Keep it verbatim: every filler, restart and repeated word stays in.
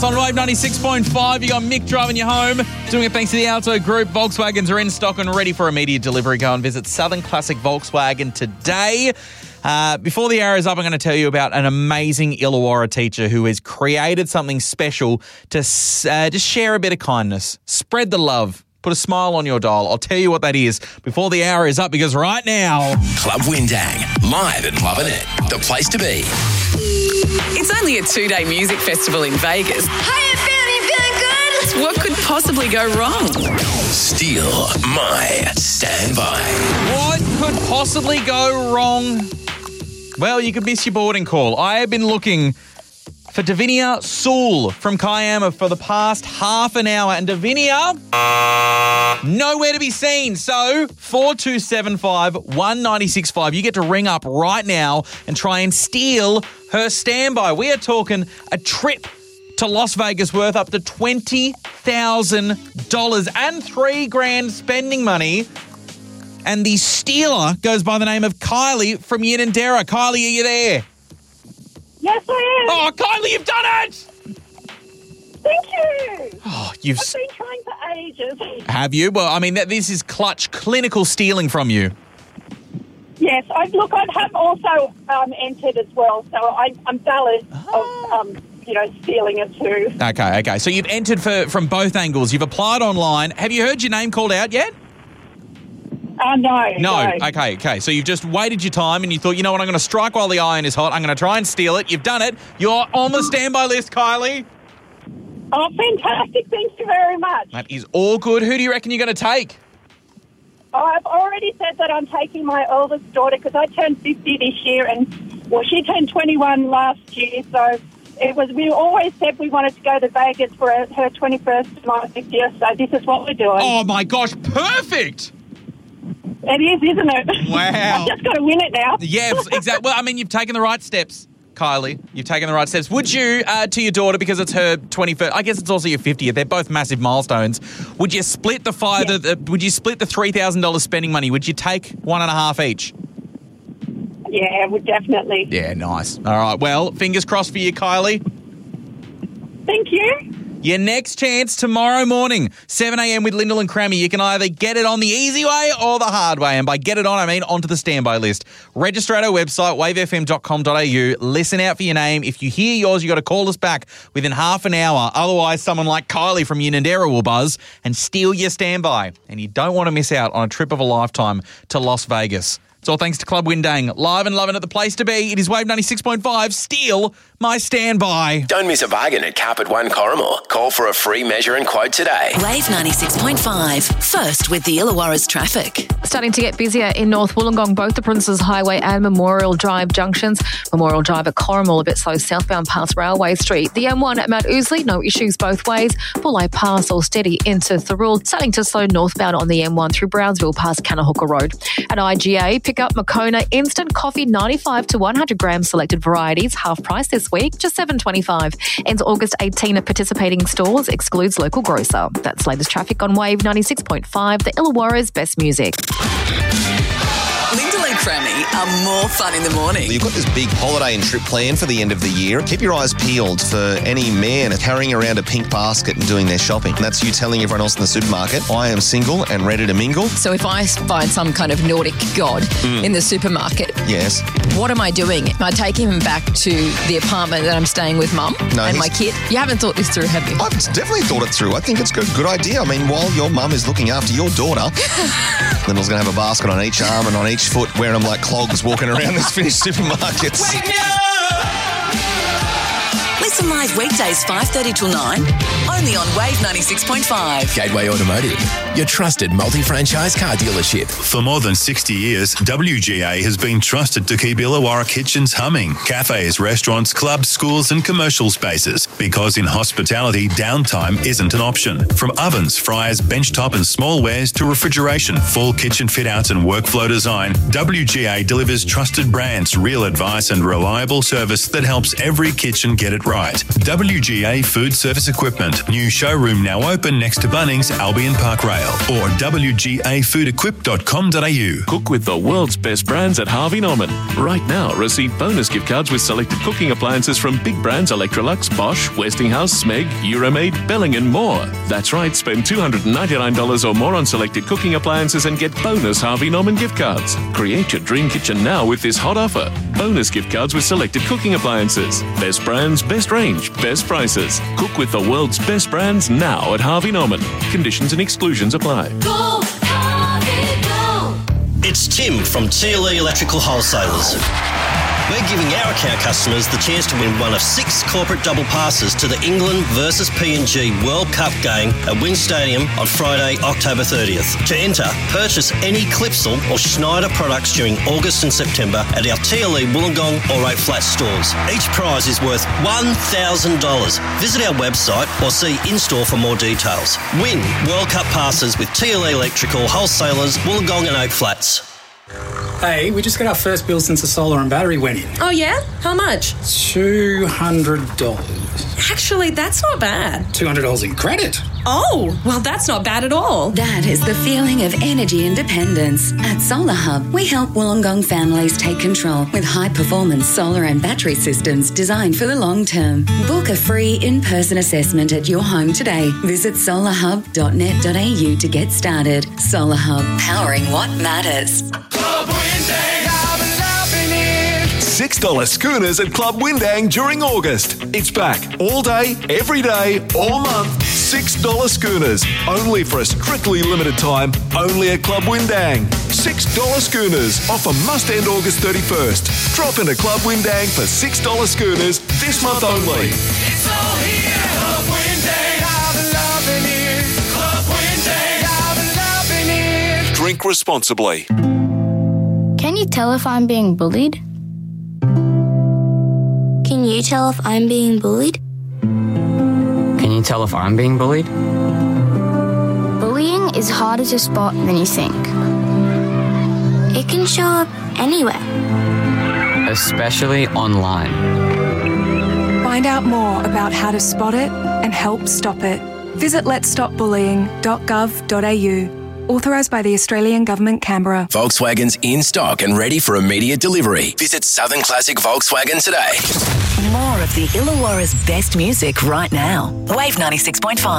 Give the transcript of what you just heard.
On Wave ninety-six point five, you got Mick driving you home. Doing it thanks to the Auto Group. Volkswagens are in stock and ready for immediate delivery. Go and visit Southern Classic Volkswagen today. Uh, before the hour is up, I'm going to tell you about an amazing Illawarra teacher who has created something special to uh, just share a bit of kindness. Spread the love. Put a smile on your dial. I'll tell you what that is before the hour is up, because right now... Club Windang, live and loving it. The place to be. It's only a two-day music festival in Vegas. How you feeling? You feeling good? What could possibly go wrong? Steal my standby. What could possibly go wrong? Well, you could miss your boarding call. I have been looking for Davinia Sewell from Kiama for the past half an hour, and Davinia, nowhere to be seen. So four two seven five, one nine six five, you get to ring up right now and try and steal her standby. We are talking a trip to Las Vegas worth up to twenty thousand dollars and three grand spending money. And the stealer goes by the name of Kylie from Unanderra. Kylie, are you there? Yes, I am. Oh, Kylie, you've done it! Thank you. Oh, you've... I've been trying for ages. Have you? Well, I mean, that this is clutch clinical stealing from you. Yes, I look, I have also um, entered as well, so I, I'm valid Oh. of, um, you know, stealing it too. Okay, okay. So you've entered for from both angles. You've applied online. Have you heard your name called out yet? Uh, no, No. no. Okay, okay. So you've just waited your time and you thought, you know what, I'm going to strike while the iron is hot. I'm going to try and steal it. You've done it. You're on the standby list, Kylie. Oh, fantastic. Thank you very much. That is all good. Who do you reckon you're going to take? Oh, I've already said that I'm taking my oldest daughter because I turned fifty this year and, well, she turned twenty-one last year, so it was, we always said we wanted to go to Vegas for her, her twenty-first and my fiftieth, so this is what we're doing. Oh, my gosh. Perfect. It is, isn't it? Wow. I've just got to win it now. Yeah, exactly. Well, I mean, you've taken the right steps, Kylie. You've taken the right steps. Would you, uh, to your daughter, because it's her twenty-first, I guess it's also your fiftieth, they're both massive milestones, would you split the five, Yes. the, the, would you split the three thousand dollars spending money? Would you take one and a half each? Yeah, well, definitely. Yeah, nice. All right. Well, fingers crossed for you, Kylie. Thank you. Your next chance tomorrow morning, seven a.m. with Lyndall and Crammy. You can either get it on the easy way or the hard way. And by get it on, I mean onto the standby list. Register at our website, wave f m dot com dot a u. Listen out for your name. If you hear yours, you got to call us back within half an hour. Otherwise, someone like Kylie from Unanderra will buzz and steal your standby. And you don't want to miss out on a trip of a lifetime to Las Vegas. It's all thanks to Club Windang. Live and loving it, the place to be. It is Wave ninety-six point five. Steal my standby. Don't miss a bargain at Carpet One Corrimal. Call for a free measure and quote today. Wave ninety-six point five. First with the Illawarra's traffic. Starting to get busier in North Wollongong, both the Princes Highway and Memorial Drive junctions. Memorial Drive at Corrimal, a bit slow southbound past Railway Street. The M one at Mount Ousley, no issues both ways. Bulleye Pass all steady into Thirroul. Starting to slow northbound on the M one through Brownsville past Cannahooka Road. At I G A, pick up Moccona instant coffee, ninety-five to one hundred grams selected varieties, half price this week, just seven twenty-five. Ends August eighteenth at participating stores, excludes local grocer. That's latest traffic on Wave ninety-six point five, the Illawarra's best music. Lyndall and Crammy are more fun in the morning. You've got this big holiday and trip planned for the end of the year. Keep your eyes peeled for any man carrying around a pink basket and doing their shopping. And that's you telling everyone else in the supermarket, I am single and ready to mingle. So if I find some kind of Nordic god mm. in the supermarket, yes, what am I doing? Am I taking him back to the apartment that I'm staying with Mum no, and my kid? You haven't thought this through, have you? I've definitely thought it through. I think it's a good, good idea. I mean, while your mum is looking after your daughter, Lyndall's going to have a basket on each arm and on each foot, wearing them like clogs walking around this finished supermarkets. Wake me up! Listen live weekdays five thirty till nine, only on Wave ninety-six point five. Gateway Automotive, your trusted multi-franchise car dealership. For more than sixty years, W G A has been trusted to keep Illawarra kitchens humming. Cafes, restaurants, clubs, schools and commercial spaces. Because in hospitality, downtime isn't an option. From ovens, fryers, benchtop and small wares to refrigeration, full kitchen fit-outs and workflow design, W G A delivers trusted brands, real advice and reliable service that helps every kitchen get it right. website. W G A Food Service Equipment. New showroom now open next to Bunnings, Albion Park Rail. Or w g a food equip dot com dot a u. Cook with the world's best brands at Harvey Norman. Right now, receive bonus gift cards with selected cooking appliances from big brands Electrolux, Bosch, Westinghouse, Smeg, Euromaid, Belling and more. That's right, spend two hundred ninety-nine dollars or more on selected cooking appliances and get bonus Harvey Norman gift cards. Create your dream kitchen now with this hot offer. Bonus gift cards with selected cooking appliances. Best brands, best range, best prices. Cook with the world's best brands now at Harvey Norman. Conditions and exclusions apply. Go, Harvey, go. It's Tim from T L E Electrical Wholesalers. We're giving our account customers the chance to win one of six corporate double passes to the England versus P N G World Cup game at Wynn Stadium on Friday, October thirtieth. To enter, purchase any Clipsal or Schneider products during August and September at our T L E Wollongong or Oak Flat stores. Each prize is worth one thousand dollars. Visit our website or see in-store for more details. Win World Cup passes with T L E Electrical Wholesalers, Wollongong and Oak Flats. Hey, we just got our first bill since the solar and battery went in. Oh, yeah? How much? two hundred dollars. Actually, that's not bad. two hundred dollars in credit. Oh, well, that's not bad at all. That is the feeling of energy independence. At Solar Hub, we help Wollongong families take control with high-performance solar and battery systems designed for the long term. Book a free in-person assessment at your home today. Visit solar hub dot net dot a u to get started. Solar Hub, powering what matters. six dollars schooners at Club Windang during August. It's back all day, every day, all month. six dollars schooners. Only for a strictly limited time. Only at Club Windang. six dollars schooners. Offer must end August thirty-first. Drop into Club Windang for six dollars schooners this month only. It's all here. Club Windang, I've been loving it. Club Windang, I've been loving it. Drink responsibly. Can you tell if I'm being bullied? Can you tell if I'm being bullied? Can you tell if I'm being bullied? Bullying is harder to spot than you think. It can show up anywhere. Especially online. Find out more about how to spot it and help stop it. Visit lets stop bullying dot gov dot a u. Authorised by the Australian Government, Canberra. Volkswagen's in stock and ready for immediate delivery. Visit Southern Classic Volkswagen today. More of the Illawarra's best music right now. Wave ninety-six point five.